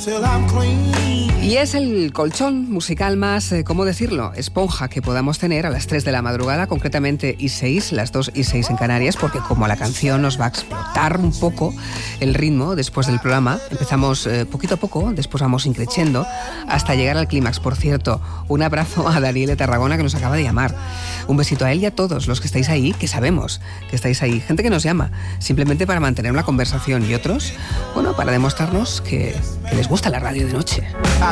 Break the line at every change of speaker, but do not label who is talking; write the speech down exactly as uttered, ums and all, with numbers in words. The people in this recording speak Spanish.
Y es el colchón musical más, eh, ¿cómo decirlo?, esponja que podamos tener a las tres de la madrugada, concretamente y seis, las dos y seis en Canarias, porque como la canción nos va a explotar un poco el ritmo después del programa, empezamos eh, poquito a poco, después vamos increciendo hasta llegar al clímax. Por cierto, un abrazo a Daniel de Tarragona que nos acaba de llamar. Un besito a él y a todos los que estáis ahí, que sabemos que estáis ahí. Gente que nos llama simplemente para mantener una conversación y otros, bueno, para demostrarnos que, que les gusta la radio de noche.